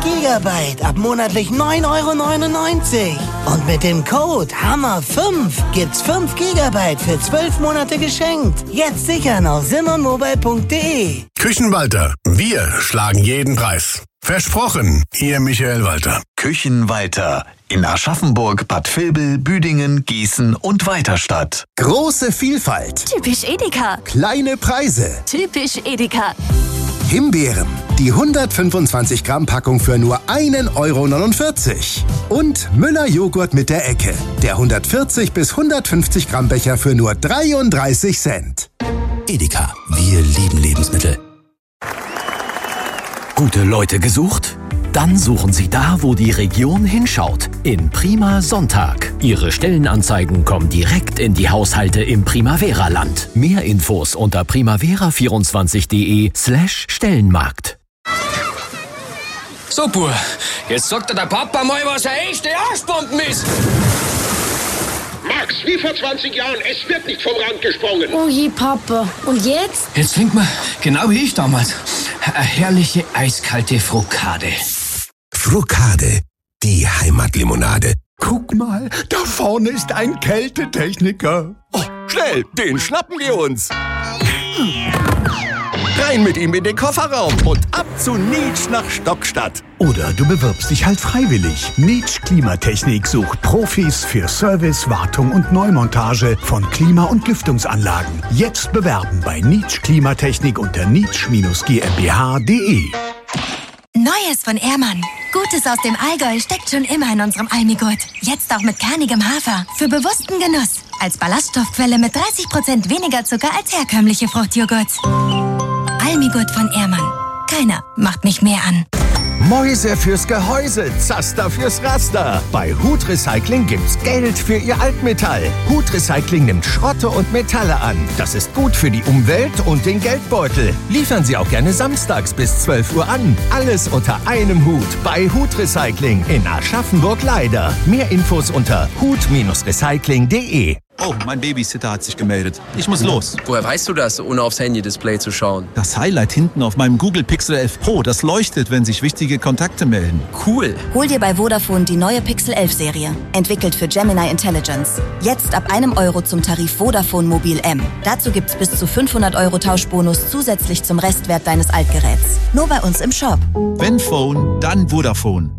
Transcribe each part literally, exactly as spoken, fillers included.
Gigabyte ab monatlich neun Euro neunundneunzig. Und mit dem Code Hammer fünf gibt's fünf Gigabyte für zwölf Monate geschenkt. Jetzt sichern auf simonmobile punkt de. Küchenwalter, wir schlagen jeden Preis. Versprochen, Ihr Michael Walter. Küchenwalter in Aschaffenburg, Bad Vilbel, Büdingen, Gießen und Weiterstadt. Große Vielfalt. Typisch Edeka. Kleine Preise. Typisch Edeka. Himbeeren. Die hundertfünfundzwanzig Gramm Packung für nur ein Euro neunundvierzig. Und Müller Joghurt mit der Ecke. Der hundertvierzig bis hundertfünfzig Gramm Becher für nur dreiunddreißig Cent. Edeka. Wir lieben Lebensmittel. Gute Leute gesucht? Dann suchen Sie da, wo die Region hinschaut. In Prima Sonntag. Ihre Stellenanzeigen kommen direkt in die Haushalte im Primavera-Land. Mehr Infos unter primavera vierundzwanzig punkt de slash Stellenmarkt. So, Bub, jetzt sagt dir der Papa mal, was eine echte Arschbomben ist. Max, wie vor zwanzig Jahren, es wird nicht vom Rand gesprungen. Oh je, Papa. Und jetzt? Jetzt trinkt man, genau wie ich damals, eine herrliche eiskalte Frukade. Frukade, die Heimatlimonade. Guck mal, da vorne ist ein Kältetechniker. Oh, schnell, den schnappen wir uns. Rein mit ihm in den Kofferraum und ab zu Nietsch nach Stockstadt. Oder du bewirbst dich halt freiwillig. Nietsch Klimatechnik sucht Profis für Service, Wartung und Neumontage von Klima- und Lüftungsanlagen. Jetzt bewerben bei Nietsch Klimatechnik unter nietsch G m b h punkt de. Neues von Ehrmann. Gutes aus dem Allgäu steckt schon immer in unserem Almigurt. Jetzt auch mit kernigem Hafer. Für bewussten Genuss. Als Ballaststoffquelle mit dreißig Prozent weniger Zucker als herkömmliche Fruchtjoghurts. Almigurt von Ehrmann. Keiner macht mich mehr an. Mäuse fürs Gehäuse, Zaster fürs Raster. Bei Hut Recycling gibt's Geld für Ihr Altmetall. Hut Recycling nimmt Schrotte und Metalle an. Das ist gut für die Umwelt und den Geldbeutel. Liefern Sie auch gerne samstags bis zwölf Uhr an. Alles unter einem Hut bei Hut Recycling in Aschaffenburg-Leider. Mehr Infos unter hut Recycling punkt de. Oh, mein Babysitter hat sich gemeldet. Ich muss los. Woher weißt du das, ohne aufs Handy-Display zu schauen? Das Highlight hinten auf meinem Google Pixel elf Pro, das leuchtet, wenn sich wichtige Kontakte melden. Cool. Hol dir bei Vodafone die neue Pixel elf Serie. Entwickelt für Gemini Intelligence. Jetzt ab einem Euro zum Tarif Vodafone Mobil M. Dazu gibt's bis zu fünfhundert Euro Tauschbonus zusätzlich zum Restwert deines Altgeräts. Nur bei uns im Shop. Wenn Phone, dann Vodafone.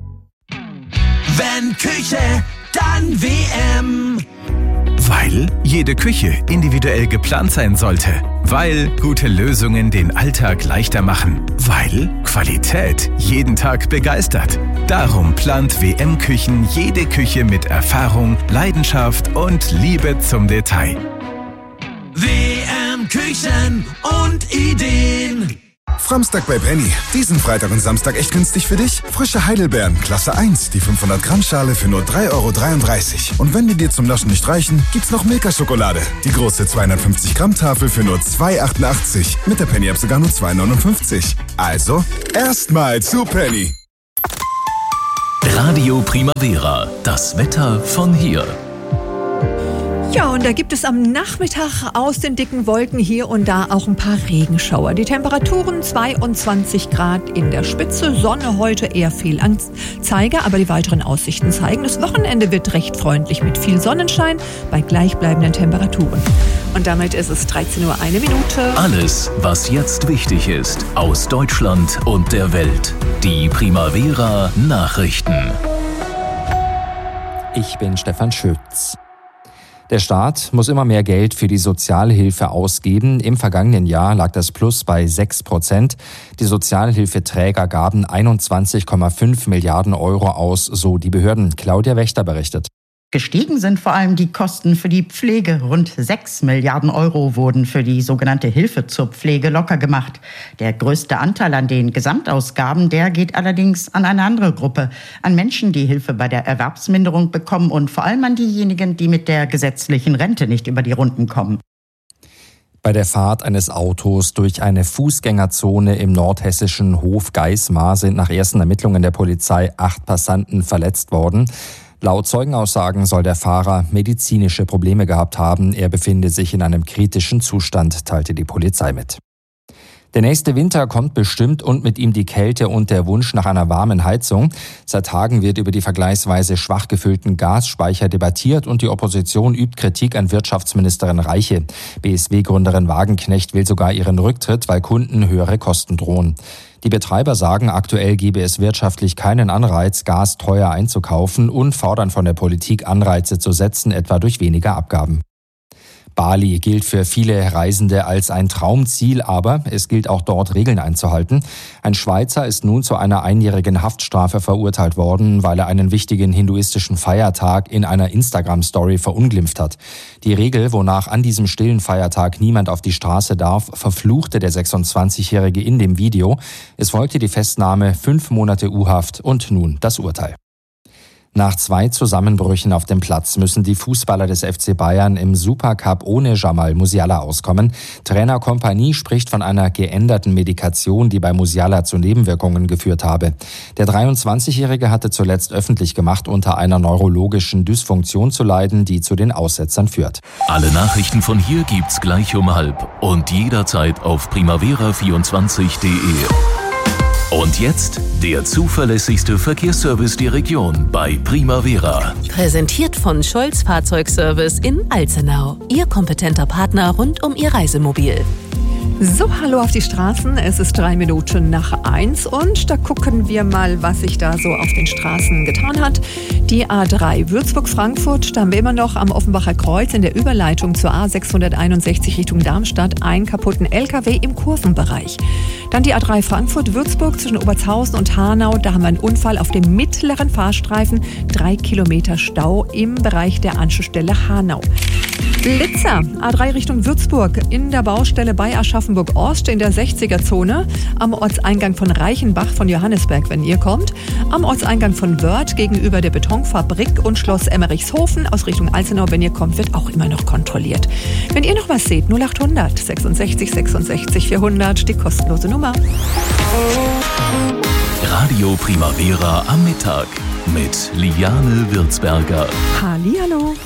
Wenn Küche, dann W M. Weil jede Küche individuell geplant sein sollte. Weil gute Lösungen den Alltag leichter machen. Weil Qualität jeden Tag begeistert. Darum plant W M Küchen jede Küche mit Erfahrung, Leidenschaft und Liebe zum Detail. W M Küchen und Ideen. Framstag bei Penny. Diesen Freitag und Samstag echt günstig für dich. Frische Heidelbeeren, Klasse eins, die fünfhundert Gramm Schale für nur drei Euro dreiunddreißig. Und wenn die dir zum Naschen nicht reichen, gibt's noch Milka-Schokolade. Die große zweihundertfünfzig Gramm Tafel für nur zwei Euro achtundachtzig. Mit der Penny-App sogar nur zwei Euro neunundfünfzig. Also, erstmal zu Penny. Radio Primavera. Das Wetter von hier. Ja, und da gibt es am Nachmittag aus den dicken Wolken hier und da auch ein paar Regenschauer. Die Temperaturen zweiundzwanzig Grad in der Spitze, Sonne heute eher Fehlanzeiger, aber die weiteren Aussichten zeigen, das Wochenende wird recht freundlich mit viel Sonnenschein bei gleichbleibenden Temperaturen. Und damit ist es dreizehn Uhr eine Minute. Alles, was jetzt wichtig ist, aus Deutschland und der Welt. Die Primavera Nachrichten. Ich bin Stefan Schütz. Der Staat muss immer mehr Geld für die Sozialhilfe ausgeben. Im vergangenen Jahr lag das Plus bei sechs Prozent. Die Sozialhilfeträger gaben einundzwanzig Komma fünf Milliarden Euro aus, so die Behörden. Claudia Wächter berichtet. Gestiegen sind vor allem die Kosten für die Pflege. Rund sechs Milliarden Euro wurden für die sogenannte Hilfe zur Pflege locker gemacht. Der größte Anteil an den Gesamtausgaben, der geht allerdings an eine andere Gruppe. An Menschen, die Hilfe bei der Erwerbsminderung bekommen und vor allem an diejenigen, die mit der gesetzlichen Rente nicht über die Runden kommen. Bei der Fahrt eines Autos durch eine Fußgängerzone im nordhessischen Hofgeismar sind nach ersten Ermittlungen der Polizei acht Passanten verletzt worden. Laut Zeugenaussagen soll der Fahrer medizinische Probleme gehabt haben. Er befinde sich in einem kritischen Zustand, teilte die Polizei mit. Der nächste Winter kommt bestimmt und mit ihm die Kälte und der Wunsch nach einer warmen Heizung. Seit Tagen wird über die vergleichsweise schwach gefüllten Gasspeicher debattiert und die Opposition übt Kritik an Wirtschaftsministerin Reiche. B S W-Gründerin Wagenknecht will sogar ihren Rücktritt, weil Kunden höhere Kosten drohen. Die Betreiber sagen, aktuell gebe es wirtschaftlich keinen Anreiz, Gas teuer einzukaufen und fordern von der Politik Anreize zu setzen, etwa durch weniger Abgaben. Bali gilt für viele Reisende als ein Traumziel, aber es gilt auch dort Regeln einzuhalten. Ein Schweizer ist nun zu einer einjährigen Haftstrafe verurteilt worden, weil er einen wichtigen hinduistischen Feiertag in einer Instagram-Story verunglimpft hat. Die Regel, wonach an diesem stillen Feiertag niemand auf die Straße darf, verfluchte der sechsundzwanzigjährige in dem Video. Es folgte die Festnahme, fünf Monate U-Haft und nun das Urteil. Nach zwei Zusammenbrüchen auf dem Platz müssen die Fußballer des F C Bayern im Supercup ohne Jamal Musiala auskommen. Trainer Kompany spricht von einer geänderten Medikation, die bei Musiala zu Nebenwirkungen geführt habe. Der dreiundzwanzigjährige hatte zuletzt öffentlich gemacht, unter einer neurologischen Dysfunktion zu leiden, die zu den Aussetzern führt. Alle Nachrichten von hier gibt's gleich um halb und jederzeit auf primavera vierundzwanzig punkt de. Und jetzt der zuverlässigste Verkehrsservice der Region bei Primavera. Präsentiert von Scholz Fahrzeugservice in Alzenau. Ihr kompetenter Partner rund um Ihr Reisemobil. So, hallo auf die Straßen. Es ist drei Minuten nach eins und da gucken wir mal, was sich da so auf den Straßen getan hat. Die A drei Würzburg-Frankfurt, da haben wir immer noch am Offenbacher Kreuz in der Überleitung zur A sechshunderteinundsechzig Richtung Darmstadt einen kaputten L K W im Kurvenbereich. Dann die A drei Frankfurt-Würzburg zwischen Obertshausen und Hanau. Da haben wir einen Unfall auf dem mittleren Fahrstreifen. Drei Kilometer Stau im Bereich der Anschlussstelle Hanau. Blitzer, A drei Richtung Würzburg in der Baustelle bei Aschaffenburg-Ost in der sechziger-Zone. Am Ortseingang von Reichenbach von Johannesberg, wenn ihr kommt. Am Ortseingang von Wörth gegenüber der Betonfabrik und Schloss Emmerichshofen aus Richtung Alzenau, wenn ihr kommt, wird auch immer noch kontrolliert. Wenn ihr noch was seht, null achthundert sechsundsechzig sechsundsechzig vierhundert, die kostenlose Nummer. Radio Primavera am Mittag mit Liane Würzberger. Hallihallo.